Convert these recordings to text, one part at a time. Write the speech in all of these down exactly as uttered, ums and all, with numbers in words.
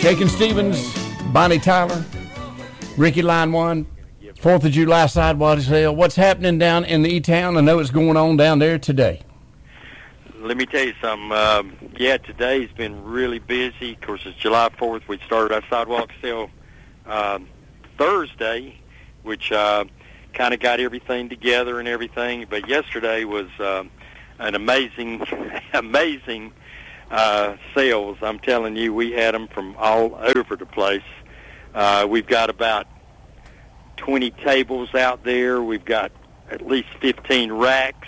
Shakin' Stevens, Bonnie Tyler, Ricky Line One, Fourth of July sidewalk sale. What's happening down in the E-Town? I know it's going on down there today. Let me tell you something. Um, yeah, today's been really busy. Of course, it's July fourth. We started our sidewalk sale um, Thursday, which uh, kind of got everything together and everything. But yesterday was um, an amazing, amazing uh, sales. I'm telling you, we had them from all over the place. Uh, we've got about twenty tables out there. We've got at least fifteen racks.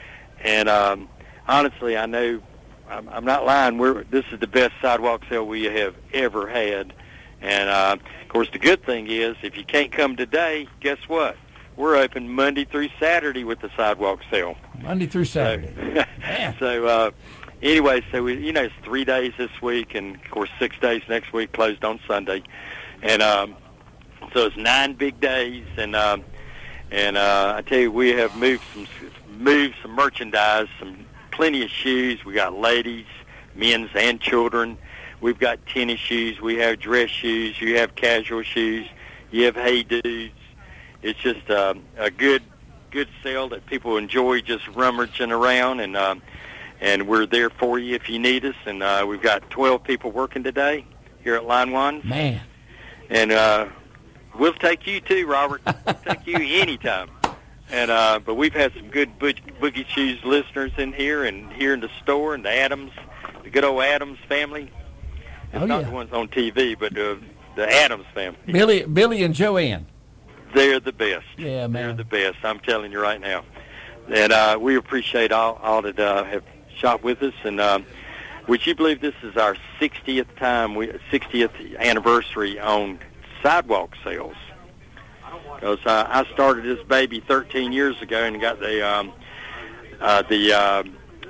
And um, honestly, I know, I'm, I'm not lying, we're, this is the best sidewalk sale we have ever had. And, uh, of course, the good thing is, if you can't come today, guess what? We're open Monday through Saturday with the sidewalk sale. Monday through Saturday. So, so uh, anyway, so, we, you know, it's three days this week, and, of course, six days next week, closed on Sunday. And um, so it's nine big days, and um, and uh, I tell you, we have moved some moved some merchandise, some plenty of shoes. We got ladies, men's, and children. We've got tennis shoes. We have dress shoes. You have casual shoes. You have Hey Dudes. It's just uh, a good good sale that people enjoy just rummaging around, and uh, and we're there for you if you need us. And uh, we've got twelve people working today here at Line One. Man. And uh, we'll take you too, Robert. We'll take you anytime. And uh, but we've had some good bo- Boogie Shoes listeners in here and here in the store, and the Adams, the good old Adams family. It's oh, not yeah. the ones on T V, but uh, the Adams family. Billy, Billy and Joanne. They're the best. Yeah, man. They're the best. I'm telling you right now. And uh, we appreciate all, all that uh, have shopped with us. And um, would you believe this is our sixtieth time, we sixtieth anniversary on sidewalk sales? Because uh, I started this baby thirteen years ago and got the um, uh, the uh,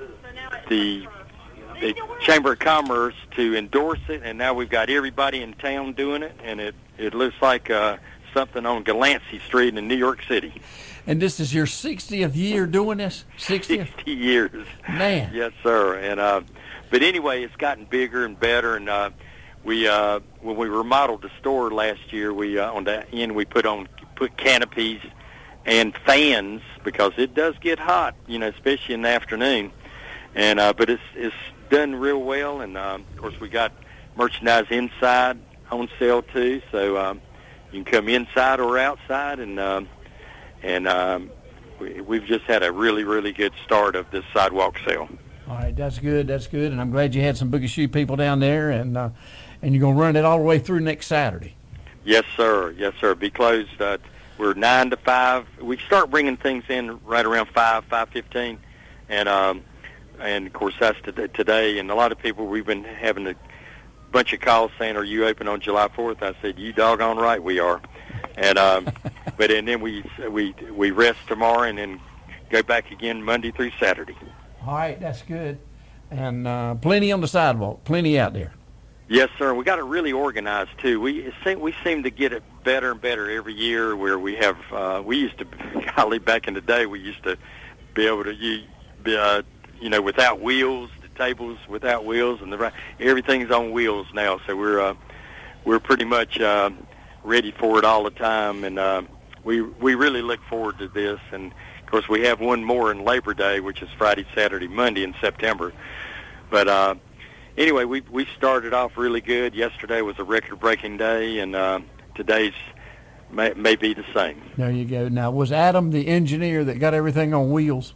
the the Chamber of Commerce to endorse it, and now we've got everybody in town doing it, and it it looks like uh, something on Delancey Street in New York City. And this is your sixtieth year doing this? sixtieth? sixty years. Man. Yes, sir. And uh, but anyway, it's gotten bigger and better. And uh, we uh, when we remodeled the store last year, we uh, on the end we put on put canopies and fans because it does get hot, you know, especially in the afternoon. And uh, but it's it's done real well. And uh, of course, we got merchandise inside on sale too, so um, you can come inside or outside. And um, and um, we, we've just had a really really good start of this sidewalk sale. All right, that's good. That's good, and I'm glad you had some Boogie Shoe people down there, and uh, and you're gonna run it all the way through next Saturday. Yes, sir. Yes, sir. Be closed. Uh, we're nine to five. We start bringing things in right around five, five fifteen, and um, and of course that's today. And a lot of people, we've been having a bunch of calls saying, "Are you open on July fourth?" I said, "You doggone right we are." And um, but and then we we we rest tomorrow and then go back again Monday through Saturday. All right, that's good, and uh, plenty on the sidewalk, plenty out there. Yes, sir. We got it really organized too. We it seem, we seem to get it better and better every year. Where we have, uh, we used to, golly, back in the day, we used to be able to, you, uh, you know, without wheels, the tables without wheels, and the everything's on wheels now. So we're uh, we're pretty much uh, ready for it all the time, and uh, we we really look forward to this. And of course, we have one more in Labor Day, which is Friday, Saturday, Monday in September. But uh, anyway, we we started off really good. Yesterday was a record-breaking day, and uh, today's may, may be the same. There you go. Now, was Adam the engineer that got everything on wheels?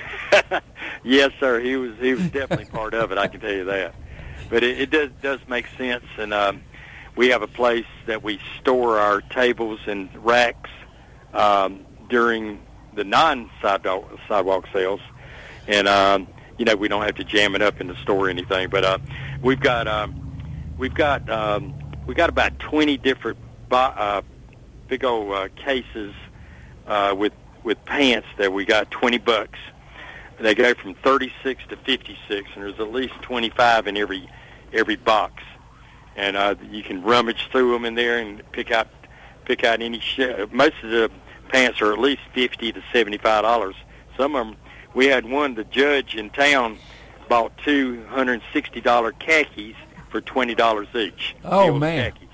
Yes, sir. He was he was definitely part of it. I can tell you that. But it, it does does make sense, and um, we have a place that we store our tables and racks um, during the non-sidewalk sidewalk sales, and um, you know we don't have to jam it up in the store or anything. But uh, we've got um, we've got um, we got about twenty different bo- uh, big old uh, cases uh, with with pants that we got twenty bucks. They go from thirty-six to fifty-six, and there's at least twenty-five in every every box. And uh, you can rummage through them in there and pick out pick out any sh- most of the pants are at least fifty to seventy-five dollars. Some of them, we had one, the judge in town bought two hundred sixty dollars khakis for twenty dollars each. Oh, Steel man. khakis.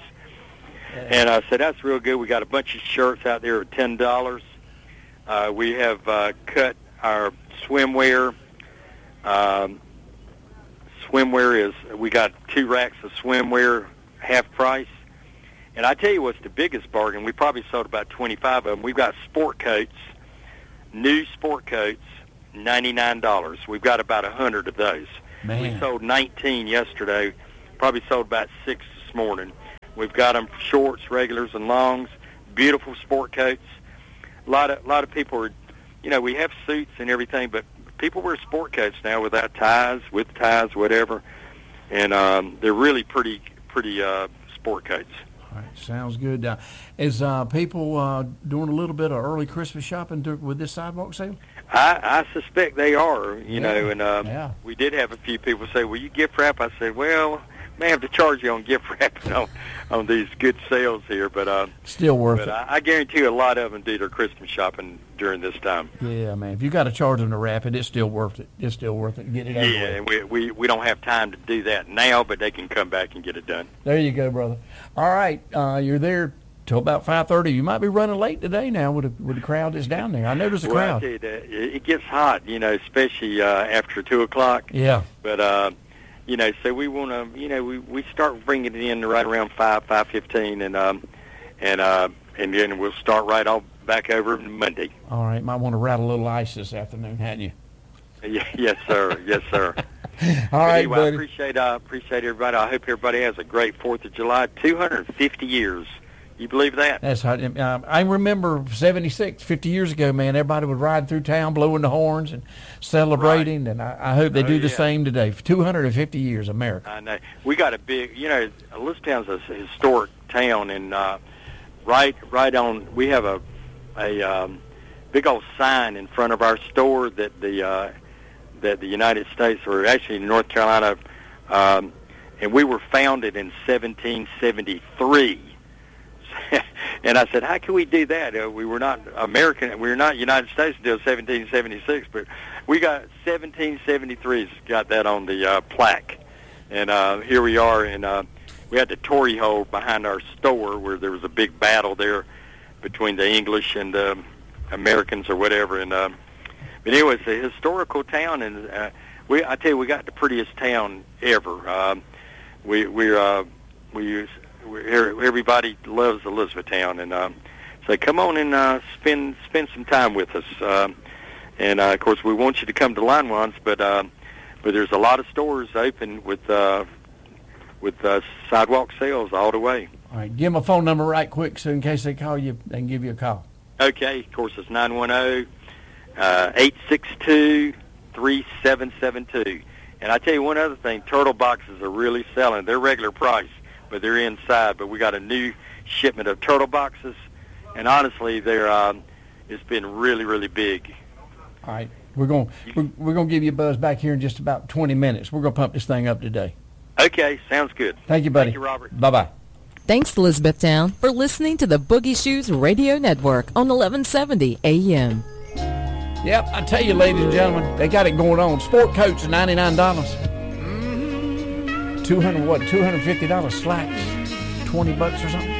And I said, that's real good. We got a bunch of shirts out there at ten dollars. Uh, we have uh, cut our swimwear. Um, swimwear is, we got two racks of swimwear, half price. And I tell you what's the biggest bargain. We probably sold about twenty-five of them. We've got sport coats, new sport coats, ninety-nine dollars. We've got about one hundred of those. Man. We sold nineteen yesterday. Probably sold about six this morning. We've got them shorts, regulars, and longs. Beautiful sport coats. A lot of a lot of people are, you know, we have suits and everything, but people wear sport coats now without ties, with ties, whatever, and um, they're really pretty pretty uh, sport coats. All right, sounds good. Uh, is uh, people uh, doing a little bit of early Christmas shopping to, with this sidewalk sale? I, I suspect they are, you Yeah. know, and um, Yeah. we did have a few people say, "Will you gift wrap?" I said, "Well, may have to charge you on gift wrapping on, on these good sales here, but uh, Still worth but it. I, I guarantee you a lot of them do their Christmas shopping during this time." Yeah, man. If you got to charge them to wrap it, it's still worth it. It's still worth it. Get it over Yeah, with. and we, we we don't have time to do that now, but they can come back and get it done. There you go, brother. All right, uh, you're there till about five thirty. You might be running late today now with the, with the crowd that's down there. I know there's a Well, I crowd. tell you, that, it it gets hot, you know, especially uh, after two o'clock. Yeah. But uh, you know, so we want to, you know, we, we start bringing it in right around five, five fifteen, and um, and uh, and then we'll start right off back over Monday. All right, might want to rattle a little ice this afternoon, hadn't you? Yeah, yes, sir. Yes, sir. All But right, anyway, I buddy. appreciate uh, appreciate everybody. I hope everybody has a great Fourth of July. Two hundred fifty years. You believe that? That's hot. Um, I remember seventy-six, fifty years ago, man, everybody would ride through town blowing the horns and celebrating, and I, I hope they Oh, do the yeah. same today. For two hundred fifty years, America. I know. We got a big, you know, Elizabethtown's a historic town, and uh, right, right on, we have a a um, big old sign in front of our store that the uh, that the United States, or actually North Carolina, um, and we were founded in seventeen seventy-three. And I said, how can we do that? Uh, we were not American. We were not United States until seventeen seventy-six, but we got seventeen seventy-three's got that on the uh, plaque. And uh, here we are, and uh, we had the Tory hole behind our store where there was a big battle there between the English and the Americans or whatever. And uh, but anyway, it's a historical town, and uh, we I tell you, we got the prettiest town ever. Um, we we uh, we use. We're, everybody loves Elizabethtown, and um, so come on and uh, spend spend some time with us. Um, and uh, of course, we want you to come to Line Ones, but uh, but there's a lot of stores open with uh, with uh, sidewalk sales all the way. All right, give them a phone number right quick, so in case they call you, they can give you a call. Okay, of course, it's nine one zero, eight six two, three seven seven two. And I tell you one other thing: turtle boxes are really selling. They're regular price, but they're inside. But we got a new shipment of turtle boxes, and honestly, they're um, it's been really, really big. All right, we're going we're, we're going to give you a buzz back here in just about twenty minutes. We're going to pump this thing up today. Okay, sounds good. Thank you, buddy. Thank you, Robert. Bye bye. Thanks, Elizabethtown, for listening to the Boogie Shoes Radio Network on eleven seventy A M. Yep, I tell you, ladies and gentlemen, they got it going on. Sport coats are ninety-nine dollars. Two hundred what? Two hundred fifty dollars slacks. Twenty bucks or something.